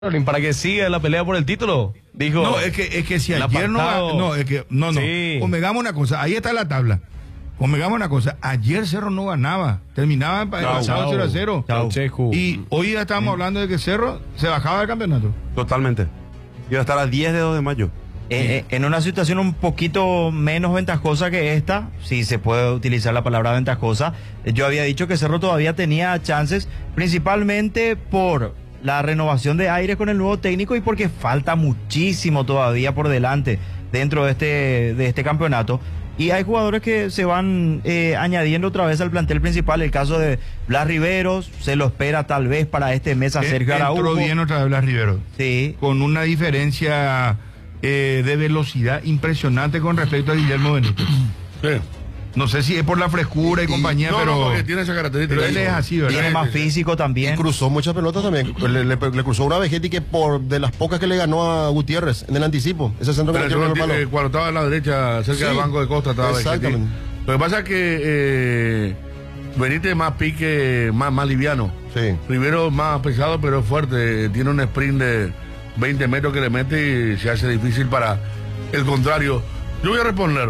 para que siga la pelea por el título. Dijo. No, es que si ayer no, Sí. Convengamos una cosa, ahí está la tabla. Convengamos una cosa, ayer Cerro no ganaba, terminaba pasado 0-0. Y hoy ya estábamos hablando de que Cerro se bajaba del campeonato. Totalmente. Iba a estar a 10 de 2 de mayo. En una situación un poquito menos ventajosa que esta, si se puede utilizar la palabra ventajosa, yo había dicho que Cerro todavía tenía chances, principalmente por la renovación de aires con el nuevo técnico y porque falta muchísimo todavía por delante dentro de este campeonato. Y hay jugadores que se van añadiendo otra vez al plantel principal. El caso de Blas Riveros, se lo espera tal vez para este mes a Sergio Araújo. Entró bien otra vez Blas Riveros. Sí. Con una diferencia de velocidad impresionante con respecto a Guillermo Benítez. Sí. No sé si es por la frescura y compañía, pero... No, porque tiene esa característica. Pero él es así, ¿verdad? Tiene más físico también. Y cruzó muchas pelotas también. Le cruzó una Vegetti que de las pocas que le ganó a Gutiérrez en el anticipo. Ese centro que Pero metió en el palo. cuando estaba a la derecha, cerca del banco de Costa, estaba exactamente. Vegetti. Lo que pasa es que Benítez más pique, más liviano. Sí. Rivero más pesado, pero fuerte. Tiene un sprint de 20 metros que le mete y se hace difícil para el contrario. Yo voy a responder.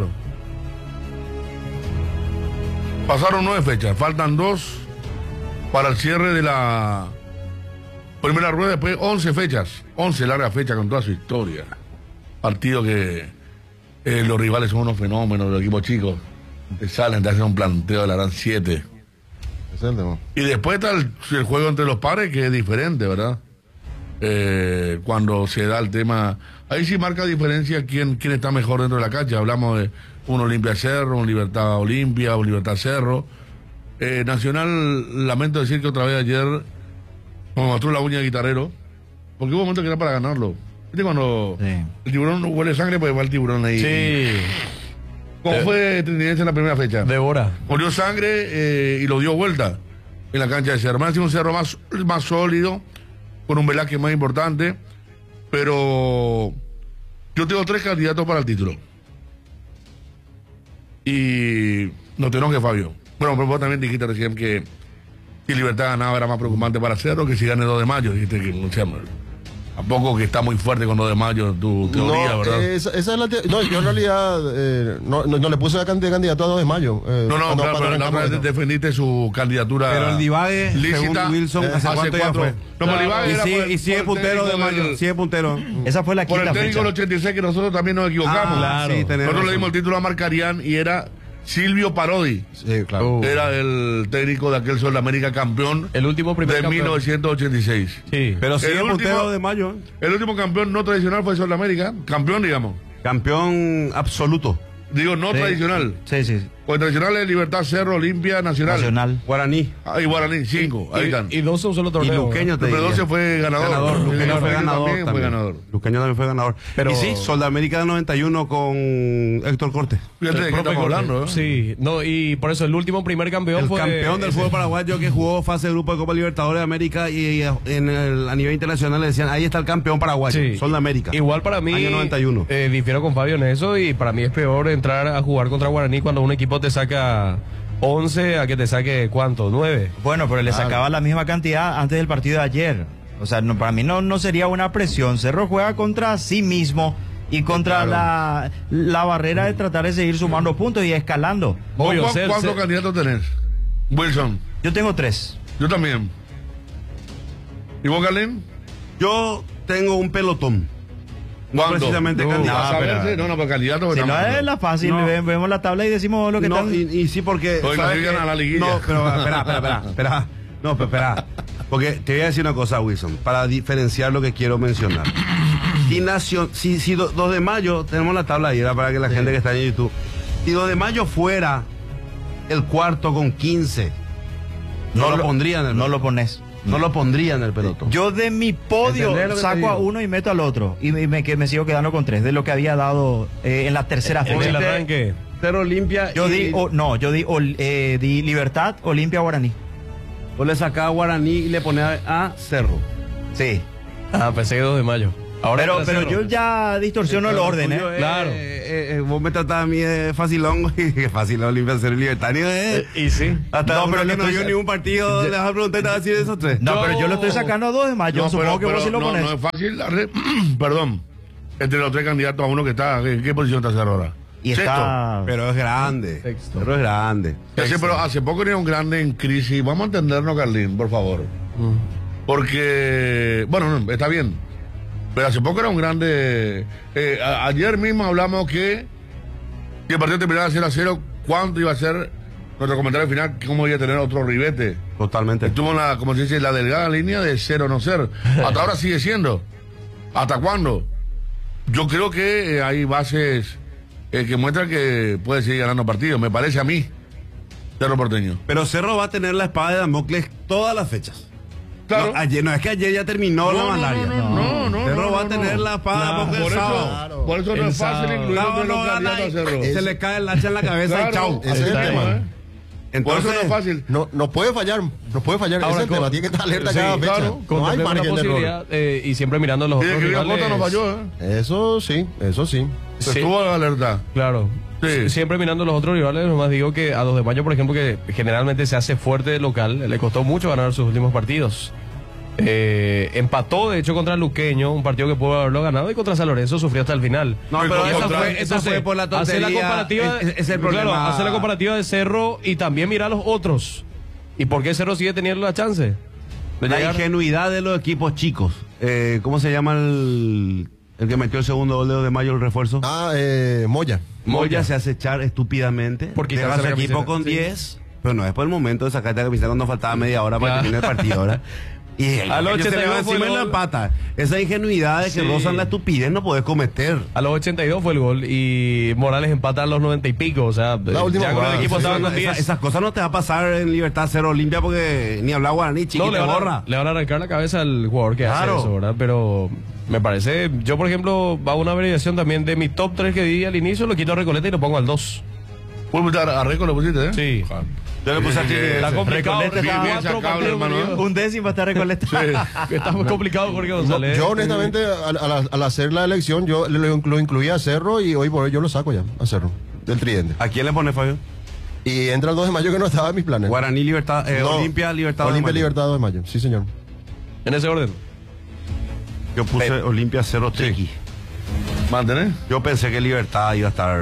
Pasaron 9 fechas, faltan 2 para el cierre de la primera rueda, después 11 fechas, 11 largas fechas con toda su historia. Partido que los rivales son unos fenómenos, los equipos chicos, te salen, te hacen un planteo, le harán 7. Y después está el juego entre los pares, que es diferente, ¿verdad? Cuando se da el tema, ahí sí marca diferencia quién está mejor dentro de la cancha. Hablamos de un Olimpia Cerro, un Libertad Olimpia, un Libertad Cerro. Nacional, lamento decir que otra vez ayer me mostró la uña de guitarrero, porque hubo momentos que era para ganarlo. ¿Viste cuando el tiburón huele sangre? Pues va el tiburón ahí. Sí. ¿Cómo fue Trinidad en la primera fecha? Devora. Olió sangre y lo dio vuelta en la cancha de Cerro. Me ha sido un Cerro más sólido, con un Velázquez más importante, pero yo tengo 3 candidatos para el título. Y no te enojes, Fabio. Bueno, pero vos también dijiste recién que si Libertad ganaba era más preocupante para Cerro que si gane 2 de mayo. Dijiste que tampoco que está muy fuerte con 2 de mayo tu teoría, ¿verdad? Esa es la no, yo en realidad no le puse la candidato a 2 de mayo. Claro, pero la otra vez defendiste su candidatura. Pero el Divague, lícita, según Wilson, ¿hace cuánto ya fue? No, pero el Divague Y sigue puntero de mayo, sigue puntero. Esa fue la por quinta el técnico fecha. del 86, que nosotros también nos equivocamos. Claro. Sí, Nosotros le dimos el título a Marcarián y era Silvio Parodi. Sí, claro. Era el técnico de aquel Sol de América campeón El último primer de campeón. 1986. Sí. Pero sigue El puntero último- de mayo. El último campeón no tradicional fue Sol de América, campeón, digamos. Campeón absoluto. Digo, no tradicional. Sí. Pues tradicional es Libertad, Cerro, Olimpia, Nacional. Guaraní. Y Guaraní, 5. Ahí están. Y 12 un solo Y torneo. Luqueño te Número diría. 12 fue ganador. Luqueño fue También ganador fue también. ganador. Luqueño también fue ganador. Pero- Y sí, Sol de América del 91 con Héctor Cortes. Fíjate de qué Profe estamos Corte. hablando, ¿eh? Sí, no, y por eso el último primer campeón El fue campeón del fútbol paraguayo que jugó fase de grupo de Copa Libertadores de América y a nivel internacional le decían, ahí está el campeón paraguayo, Sí. Sol de América. Igual para mí, Año 91. Difiero con Fabio en eso y para mí es peor entrar a jugar contra Guaraní cuando un equipo te saca 11 a que te saque, ¿cuánto? 9. Bueno, pero le sacaba la misma cantidad antes del partido de ayer. O sea, para mí no sería una presión. Cerro juega contra sí mismo y contra la barrera de tratar de seguir sumando puntos y escalando. Obvio, ¿Cuántos candidatos tenés? Wilson. Yo tengo 3. Yo también. ¿Y vos, Carlín? Yo tengo un pelotón. No ¿Cuándo? precisamente candidato. ¿Vas a verse? No, pero candidato. Si porque no estamos- es la fácil, No. vemos la tabla y decimos lo que No, están. y sí porque... Hoy ¿sabes clasifican qué? a la liguilla. No, pero espera. No, pero espera. Porque te voy a decir una cosa, Wilson, para diferenciar lo que quiero mencionar. Si 2 de mayo, tenemos la tabla ahí, era para que la gente que está en YouTube. Si 2 de mayo fuera el cuarto con 15, no lo pondría en el No pelotón. lo pones. No lo pondría en el pelotón. Yo de mi podio ¿Entendés lo que te saco a digo? uno y meto al otro. Y me sigo quedando con 3 de lo que había dado en la tercera En el fecha. arranque. Cerro Olimpia Yo di Libertad, Olimpia, Guaraní. Vos le sacás a Guaraní y le ponés a Cerro. Sí. Ah, pensé que 2 de mayo. Pero yo ya distorsiono el orden, ¿eh? Claro. Vos me tratás a mí de facilón, y que fácil Olimpia ser libertario, Y sí. Hasta No, pero que no vio ningún partido, les vas a preguntar así de esos tres. No, pero yo lo estoy sacando a 2 de mayo. Supongo que vos sí lo pones. No es fácil darle, perdón, entre los tres candidatos a uno que está, ¿en qué posición está Cerro ahora? Y está. Pero es grande. Sexto. Pero es grande. Pero hace poco era un grande en crisis. Vamos a entendernos, Carlín, por favor. Porque, bueno, no, está bien. Pero hace poco era un grande. Ayer mismo hablamos que si el partido terminaba 0-0, ¿cuánto iba a ser nuestro comentario final? ¿Cómo iba a tener otro ribete? Totalmente. Estuvo como se dice, la delgada línea de ser o no ser. Hasta ahora sigue siendo. ¿Hasta cuándo? Yo creo que hay bases que muestran que puede seguir ganando partidos. Me parece a mí, Cerro Porteño. Pero Cerro va a tener la espada de Damocles todas las fechas. Claro. No, es que ayer ya terminó la malaria. No. Cerro va a tener la espada de Damocles el sábado. Por eso no es fácil incluir entre los candidatos a Cerro. Se le cae el hacha en la cabeza y chau. Ese es el tema. Por eso Entonces, no es fácil. No puede fallar. Ese es el tema. Tiene que estar alerta Sí, cada fecha. claro. No hay Contemplemos la margen de error. posibilidad, y siempre mirando los Y otros que Cota rivales. no falló, Eso sí. Sí. Estuvo a la alerta. Claro. Sí. Siempre mirando los otros rivales, nomás digo que a 2 de mayo, por ejemplo, que generalmente se hace fuerte de local, le costó mucho ganar sus últimos partidos. Empató, de hecho, contra Luqueño, un partido que pudo haberlo ganado, y contra San Lorenzo sufrió hasta el final. No, pero eso Entonces, fue por la hacer la tontería. comparativa, Es el problema. Claro, hacer la comparativa de Cerro y también mirar a los otros. ¿Y por qué Cerro sigue teniendo la chance de La llegar? ingenuidad de los equipos chicos. ¿Cómo se llama el que metió el segundo gol de 2 de mayo, el refuerzo? Moya. Moya se hace echar estúpidamente. Porque Deja quitarse su la equipo camiseta, con sí. 10. Pero no es por el momento de sacarte la camiseta cuando faltaba media hora para Claro. que termine el partido, ¿verdad? Y A los ellos se le va 82 fue encima el y la gol. empata. Esa ingenuidad de que Sí. rozan la estupidez no podés cometer. A los 82 fue el gol y Morales empata a los 90 y pico. O sea, La última ya con el jugada, equipo sí, estaba sí, con 10. Esas cosas no te va a pasar en Libertad Cero Olimpia porque ni hablar guaraní, chiquito, No, le borra. van a arrancar la cabeza al jugador que Claro. hace eso, ¿verdad? Pero me parece, yo por ejemplo, va una abreviación también de mi top 3 que di al inicio, lo quito a Recoleta y lo pongo al 2. A Reco lo pusiste, ¿eh? Sí. Yo le puse a Sí, Chile. Está complicado. Recoleta está bien 4 sacable, partidos hermano, seguidos. Un décimo está Recoleta. Está muy complicado Jorge González. Yo honestamente al hacer la elección yo lo incluía a Cerro y hoy por hoy yo lo saco ya a Cerro del Tridente. ¿A quién le pone Fabio? Y entra el 2 de mayo que no estaba en mis planes. Guaraní, Libertad, No, Olimpia, Libertad. Olimpia Libertad 2 de mayo, sí señor. En ese orden. Yo puse Olimpia 0 Triqui. ¿Mantenés? Yo pensé que Libertad iba a estar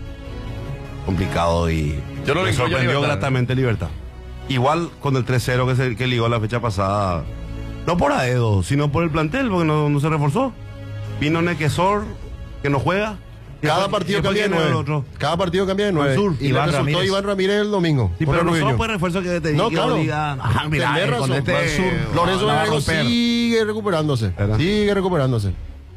complicado y Yo lo me incluyo sorprendió Libertad. gratamente Libertad. Igual con el 3-0 que ligó la fecha pasada, no por Aedo, sino por el plantel, porque no se reforzó. Vino Nequesor, que no juega. Cada partido cambia de 9. Cada partido cambia de 9. Sur. Y Iván le resultó Ramírez. Iván Ramírez el domingo. Sí, con pero el no Rubiño. solo por refuerzo que te No, diga, claro. digan, mira, Tenés razón, con este va al sur. Lorenzo la va a Gallego romper. sigue recuperándose. ¿Verdad? Sigue recuperándose.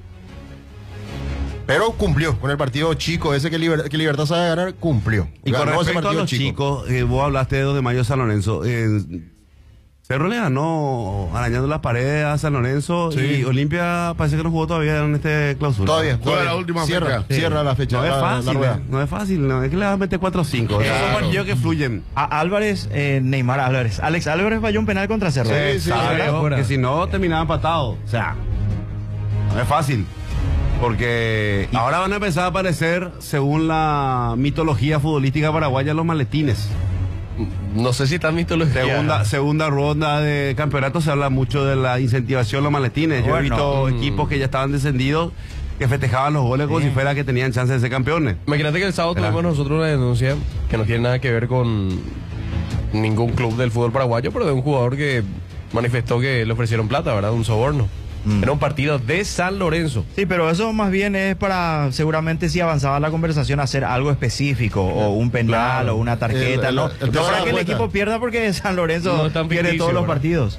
Pero cumplió con el partido chico, ese que Libertad sabe ganar, cumplió. Y con Ganó ese respecto a partido los chico. chicos, vos hablaste de 2 de mayo San Lorenzo. Cerro le ganó arañando las paredes a San Lorenzo y Olimpia parece que no jugó todavía en este clausura. Todavía. Juega la última cierra, fecha. Cierra la fecha. No es la fácil, rueda. no es fácil, no es que le vas a meter 4 o 5. Son partidos que fluyen. A Álvarez, Neymar Álvarez. Alex Álvarez falló un penal contra Cerro. Sí, sí, Sabe, sí. porque si no terminaba empatado. O sea, no es fácil. Porque ahora van a empezar a aparecer, según la mitología futbolística paraguaya, los maletines. No sé si está mitología. Segunda ronda de campeonato se habla mucho de la incentivación a los maletines. Yo he Bueno, visto equipos que ya estaban descendidos que festejaban los goles como si fuera que tenían chance de ser campeones. Imagínate que el sábado tuvimos nosotros una denuncia que no tiene nada que ver con ningún club del fútbol paraguayo, pero de un jugador que manifestó que le ofrecieron plata, ¿verdad? Un soborno. Era un partido de San Lorenzo. Sí, pero eso más bien es para, seguramente si avanzaba la conversación, hacer algo específico, o un penal, Claro. o una tarjeta, El ¿no? tema No de la para que el apuesta. equipo pierda porque San Lorenzo No es tan pierde ficticio, todos los ¿verdad? partidos.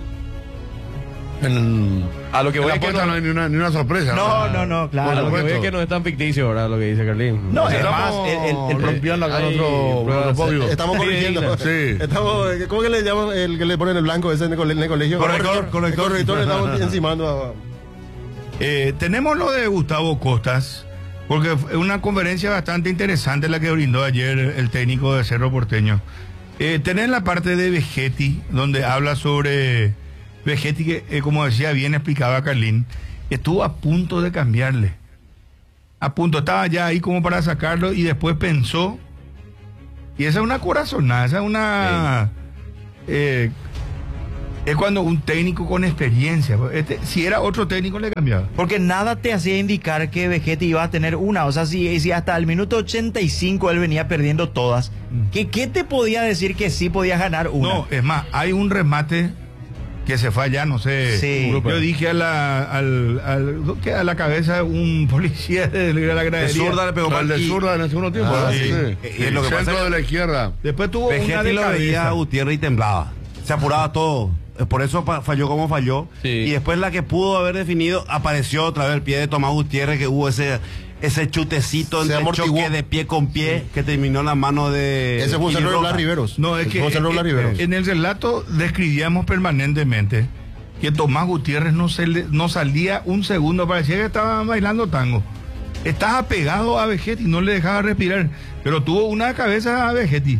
A lo que En voy la es que puerta no hay ni una sorpresa. No, a claro. lo que voy supuesto. es que no es tan ficticio, ¿verdad? Lo que dice Carlín. No, O sea, además, el rompiendo acá en hay otro pruebas. podio. Estamos corrigiendo. Sí. Estamos, ¿cómo que le llaman el que le ponen el blanco ese en el colegio? Corrector. El corrector, estamos encimando a... Tenemos lo de Gustavo Costas, porque fue una conferencia bastante interesante la que brindó ayer el técnico de Cerro Porteño. Tenés la parte de Vegetti, donde habla sobre Vegetti, que como decía bien explicaba Carlín, estuvo a punto de cambiarle. A punto, estaba ya ahí como para sacarlo y después pensó. Y esa es una corazonada, esa es una... es cuando un técnico con experiencia, si era otro técnico le cambiaba. Porque nada te hacía indicar que Vegetti iba a tener una. O sea, si hasta el minuto 85 él venía perdiendo todas, ¿qué te podía decir que sí podías ganar una? No, es más, hay un remate que se fue allá, no sé. Sí. Yo dije a la cabeza de un policía de la De gradería. zurda le pegó El de zurda en el segundo tiempo. Ah, ¿verdad? sí. Sí. Y lo que pasa Centro es de la izquierda. Después tuvo una Vegetti de lo veía cabeza. a Gutiérrez y temblaba. Se apuraba todo. Por eso falló como falló. Sí. Y después la que pudo haber definido, apareció otra vez el pie de Tomás Gutiérrez, que hubo ese chutecito Se entre amortiguó. choque de pie con pie que terminó en la mano de... Ese fue un Kili error de Rojas. Blas Riveros. No, es que Fue un error de Blas Riveros. en el relato describíamos permanentemente que Tomás Gutiérrez no salía un segundo, parecía que estaba bailando tango. Estaba pegado a Vegetti, no le dejaba respirar, pero tuvo una cabeza a Vegetti.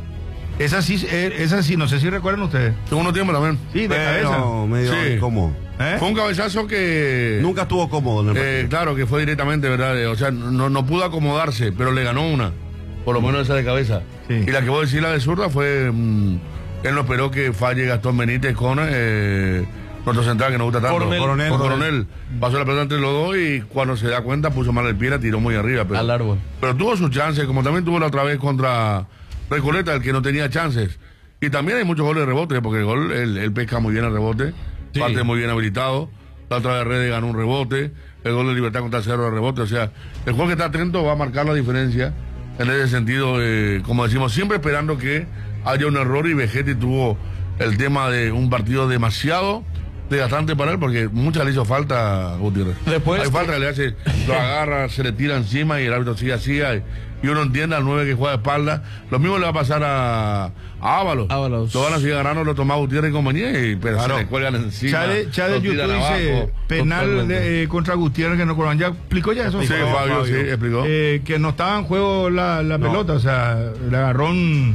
Esa sí, no sé si recuerdan ustedes. Segundo tiempo también. Sí, de cabeza. Pero medio Sí. incómodo. ¿Eh? Fue un cabezazo que... Nunca estuvo cómodo en el partido. claro, que fue directamente, ¿verdad? O sea, no pudo acomodarse, pero le ganó una. Por lo menos esa de cabeza. Sí. Y la que voy a decir, la de zurda, fue... él no esperó que falle Gastón Benítez con nuestro central, que nos gusta tanto. Coronel. Pasó la pelota entre los dos y cuando se da cuenta puso mal el pie, la tiró muy arriba. Pero, Al árbol. Pero tuvo sus chances, como también tuvo la otra vez contra Recoleta, el que no tenía chances. Y también hay muchos goles de rebote, porque el gol, él pesca muy bien el rebote, Sí. parte muy bien habilitado. La otra vez Redes ganó un rebote, el gol de Libertad contra Cerro de rebote. O sea, el jugador que está atento va a marcar la diferencia en ese sentido, como decimos, siempre esperando que haya un error, y Vegetti tuvo el tema de un partido demasiado desgastante para él, porque muchas le hizo falta a Gutiérrez. Después- hay falta que le hace, lo agarra, se le tira encima y el árbitro sigue así, y uno entiende al 9 que juega de espalda. Lo mismo le va a pasar a Ábalos. Ábalos. Lo van a seguir ganando, lo Tomás Gutiérrez y compañía, pero se le cuelgan encima. Chade lo YouTube tiran dice abajo. penal Totalmente. contra Gutiérrez que no cobraron. ¿Ya explicó ya eso? Sí, Fabio, sí, explicó. Que no estaba en juego la pelota, o sea, el agarrón,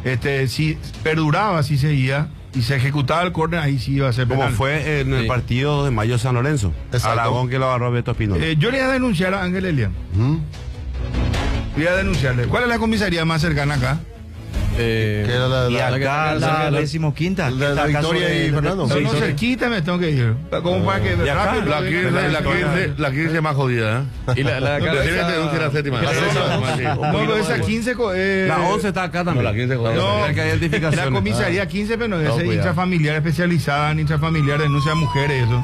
si perduraba, si seguía y se ejecutaba el córner, ahí sí iba a ser Como penal. fue en el Sí. partido de Mayo San Lorenzo. Exacto. Aragón, que lo agarró Beto Espinola. Yo le voy a denunciar a Ángel Elian. Voy a denunciarle. ¿Cuál es la comisaría más cercana acá? Que era Y acá la la- 15ª. La- la Victoria y Fernando. No, Sí, no, sí. cerquita me tengo que ir. Como para que acá? rápido. La 15 es más jodida, ¿eh? Y la Pero cabeza- tiene que denunciar la séptima. La séptima, sí. No, pero esa 15. La 11 está acá también. No, la 15 jodida. No, Hay que identificación. la comisaría 15, pero no, No, es cuidado. intrafamiliar especializada en intrafamiliar, denuncia a mujeres, eso.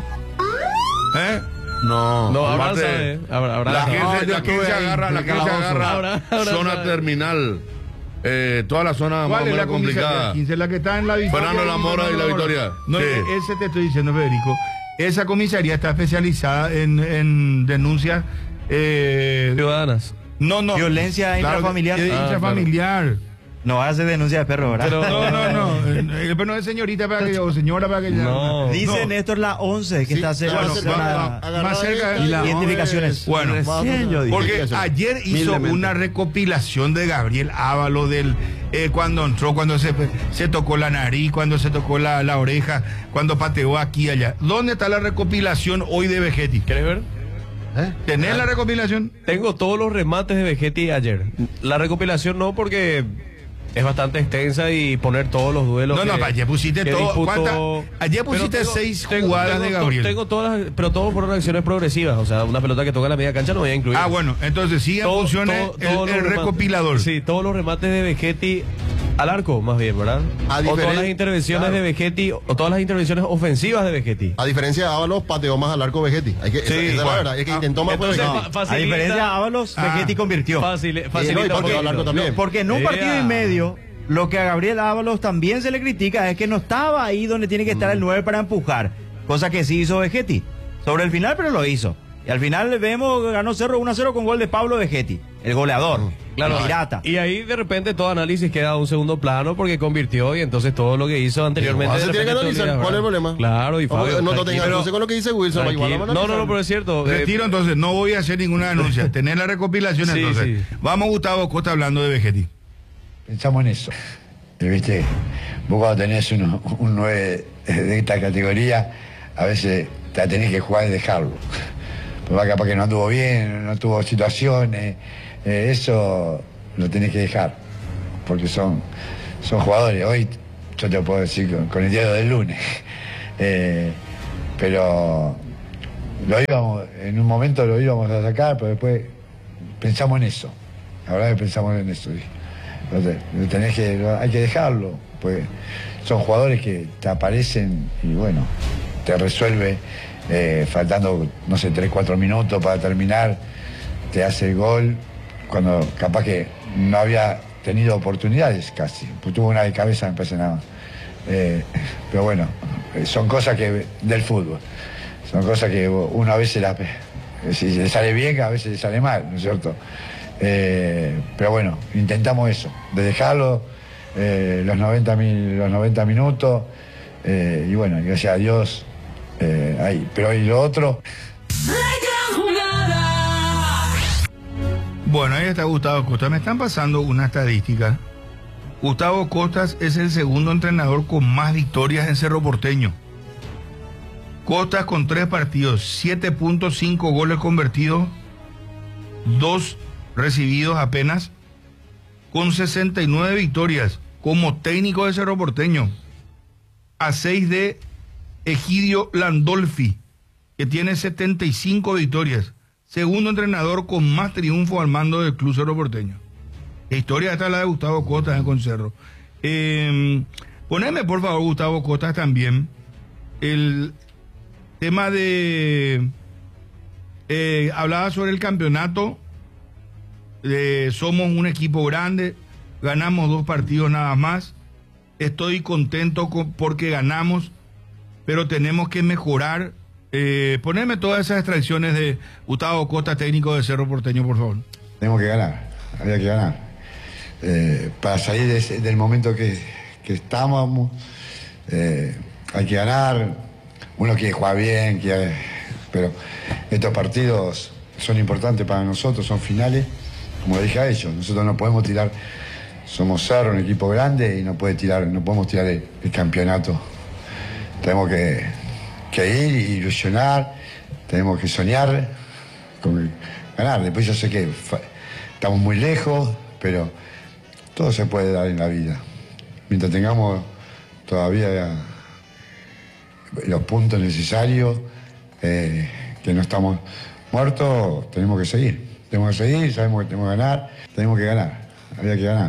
¿Eh? No, No, Abraham aparte, sabe. Abraham la sabe. 15, la 15 agarra, la 15 agarra Abraham zona sabe. terminal. Toda la zona más o ¿Cuál es la menos comisaría complicada. 15? La que está en la Victoria. Fernando La Mora y la Victoria. No, Sí. ese te estoy diciendo, Federico. Esa comisaría está especializada en denuncias. Ciudadanas. No. Violencia intrafamiliar. Intrafamiliar. No hace denuncia de perro, ¿verdad? Pero- No es señorita para que, o señora para que No. Dice No. Néstor la 11, que está cerca bueno, de la más cerca de- y la identificaciones. Bueno, Recién yo dije. porque ayer hizo Humildemente. una recopilación de Gabriel Ábalos del cuando entró, cuando se tocó la nariz, cuando se tocó la oreja, cuando pateó aquí y allá. ¿Dónde está la recopilación hoy de Vegetti? ¿Quieres ver? ¿Tenés la recopilación? Tengo todos los remates de Vegetti ayer. La recopilación no, porque es bastante extensa y poner todos los duelos. No, que- ayer pusiste que todo. disputó. Ayer Pero pusiste tengo- 6 tengo- jugadas de tengo- Gabriel. Tengo todas las, pero todos fueron acciones progresivas. O sea, una pelota que toca la media cancha no voy a incluir. Ah, bueno, entonces sigue en Todo- funciones todo- todos el los remates- recopilador. Sí, todos los remates de Vegetti al arco, más bien, ¿verdad? A O todas diferen- las intervenciones claro. de Vegetti, o todas las intervenciones ofensivas de Vegetti. A diferencia de Ábalos, pateó más al arco Vegetti. Esa es la bueno. verdad. Es que intentó más por Entonces, Vegetti. facilita- A diferencia de Ábalos, Vegetti convirtió. Facilita no, y un pateó poquito. al arco también. Porque en un partido y medio, lo que a Gabriel Ábalos también se le critica es que no estaba ahí donde tiene que estar el 9 para empujar. Cosa que sí hizo Vegetti. Sobre el final, pero lo hizo. Y al final vemos, ganó Cerro 1-0 con gol de Pablo Vegetti, el goleador, Claro, el pirata. y ahí de repente todo análisis queda a un segundo plano porque convirtió y entonces todo lo que hizo anteriormente. Igual de se tiene que repente analizar. olvida, ¿Cuál es el ¿verdad? problema? Claro, y Fabio. No te tranquilo. tengas entonces con lo que dice Wilson. Tranquilo. Igual vamos a No, analizar. pero es cierto. Retiro entonces, no voy a hacer ninguna denuncia. Tener la recopilación Sí, entonces. sí. Vamos, Gustavo Costa, hablando de Vegetti. Pensamos en eso. Viste, vos cuando tenés un 9 de esta categoría, a veces te tenés que jugar y dejarlo. Pero capaz que no anduvo bien, no tuvo situaciones, eso lo tenés que dejar, porque son jugadores. Hoy yo te puedo decir con el diario del lunes, pero en un momento lo íbamos a sacar, pero después pensamos en eso. La verdad que pensamos en eso. Entonces, hay que dejarlo, pues son jugadores que te aparecen y bueno, te resuelve faltando, no sé, 3-4 minutos para terminar, te hace el gol, cuando capaz que no había tenido oportunidades casi, pues tuvo una de cabeza, me parece nada más. Pero bueno, son cosas del fútbol, son cosas que uno a veces si le sale bien, a veces le sale mal, ¿no es cierto? Pero bueno, intentamos eso, de dejarlo los 90 minutos, y bueno, gracias a Dios, ahí. Pero y lo otro... Bueno, ahí está Gustavo Costa. Me están pasando una estadística. Gustavo Costas es el segundo entrenador con más victorias en Cerro Porteño. Costas con 3 partidos, 7.5 goles convertidos, 2 recibidos apenas, con 69 victorias como técnico de Cerro Porteño, a 6 de Egidio Landolfi, que tiene 75 victorias, segundo entrenador con más triunfos al mando del Club Cerro Porteño. La historia esta es la de Gustavo Costas con Cerro. Poneme por favor, Gustavo Costas, también el tema de... hablaba sobre el campeonato. Somos un equipo grande, ganamos 2 partidos nada más. Estoy contento porque ganamos, pero tenemos que mejorar. Poneme todas esas extracciones de Gustavo Costa, técnico de Cerro Porteño, por favor. Tenemos que ganar, había que ganar. Para salir del momento que estábamos, hay que ganar. Uno quiere jugar bien, pero estos partidos son importantes para nosotros, son finales. Como dije a ellos, nosotros no podemos tirar, somos Cerro, un equipo grande, y no podemos tirar el campeonato. Tenemos que ir y ilusionar, tenemos que soñar con ganar. Después yo sé que estamos muy lejos, pero todo se puede dar en la vida. Mientras tengamos todavía los puntos necesarios, que no estamos muertos, tenemos que seguir. Tenemos que seguir, sabemos que tenemos que ganar, tenemos que ganar, había que ganar.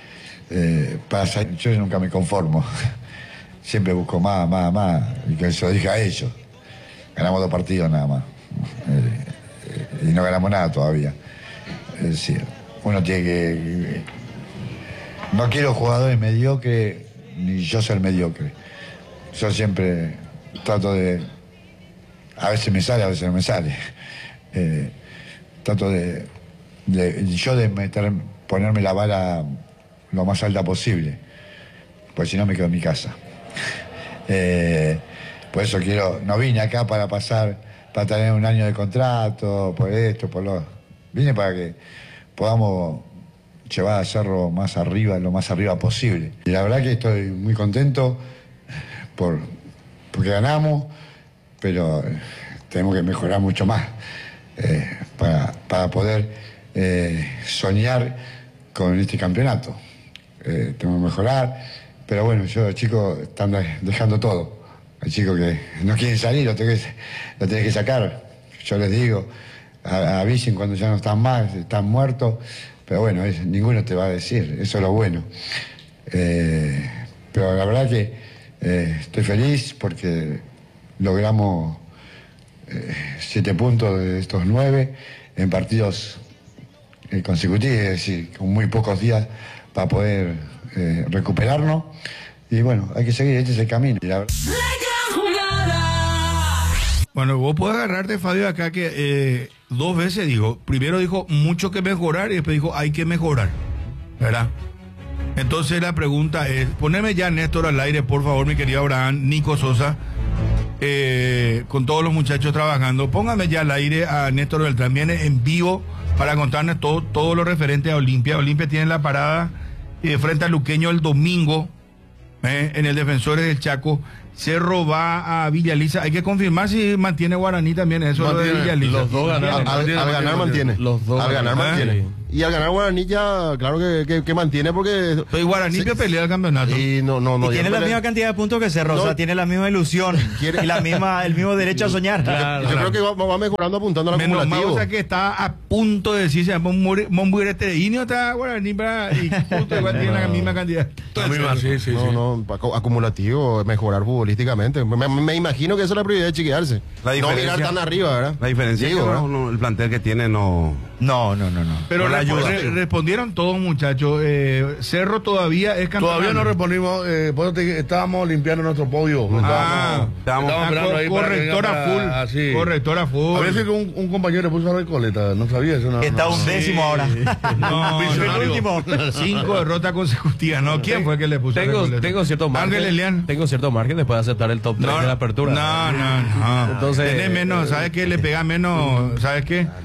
Yo nunca me conformo, siempre busco más, y que eso dije a ellos. Ganamos 2 partidos nada más, y no ganamos nada todavía. Es decir, uno tiene que... No quiero jugadores mediocres, ni yo ser mediocre. Yo siempre trato de... A veces me sale, a veces no me sale. Trato de ponerme la vara lo más alta posible, pues si no me quedo en mi casa. Por eso no vine acá para tener un año de contrato, por esto, por lo... Vine para que podamos llevar a Cerro más arriba, lo más arriba posible. Y la verdad que estoy muy contento porque ganamos, pero tenemos que mejorar mucho más. Para poder soñar con este campeonato. Tengo que mejorar, pero bueno, los chicos están dejando todo. Hay chicos que no quieren salir, lo tenés que sacar. Yo les digo, avisen cuando ya no están más, están muertos, pero bueno, ninguno te va a decir, eso es lo bueno. Pero la verdad que estoy feliz porque logramos 7 puntos de estos 9 en partidos consecutivos, es decir, con muy pocos días para poder recuperarnos. Y bueno, hay que seguir, este es el camino. Y Bueno, vos podés agarrarte, Fabio, acá que 2 veces dijo, primero dijo mucho que mejorar y después dijo hay que mejorar, ¿verdad? Entonces la pregunta es, poneme ya Néstor al aire, por favor, mi querido Abraham, Nico Sosa, con todos los muchachos trabajando. Póngame ya al aire a Néstor Beltrán, viene en vivo para contarnos todo lo referente a Olimpia. Olimpia tiene la parada frente a Luqueño el domingo, en el Defensores del Chaco. Cerro va a Villa Elisa. Hay que confirmar si mantiene Guaraní también eso lo de Mantiene. Villa Elisa. Los dos ganaron. Al ganar mantiene. Los dos Al ganar ganaron. mantiene. Sí. Y al ganar Guaraní ya, claro que mantiene porque... Pero y Guaraní que pelea el campeonato. Y no, Y tiene la pelea. misma cantidad de puntos que Cerro, No. o sea, tiene la misma ilusión Quiere- y el mismo derecho a soñar. Claro. Yo creo que va mejorando apuntando al Menos mal, acumulativo. o sea que está a punto de decirse Momburete de Inio está Guaraní y justo igual tiene la misma cantidad. La misma, sí, sí, sí. No, acumulativo, mejorar futbolísticamente. Me imagino que esa es la prioridad de chiquearse. La No diferencia- mirar tan arriba, ¿verdad? La diferencia Digo, es que ¿verdad? el plantel que tiene no... No. Pero No la ayuda. respondieron todos, muchachos. Cerro todavía es campeón. Todavía no respondimos, por eso estábamos limpiando nuestro podio. Ah, Estábamos- esperando ahí para que venga correctora para- full. así. Correctora full. A veces que un compañero le puso a Recoleta, no sabía eso. No, Está no. 11º ahora. No, Visionario. último. 5 derrotas consecutivas, ¿no? ¿Quién fue que le puso a Recoleta? Tengo cierto margen. Ángel Elian. Tengo cierto margen después de aceptar el top 3 de la apertura. No. Entonces- Tiene menos, ¿sabes qué? Le pega menos, ¿sabes qué?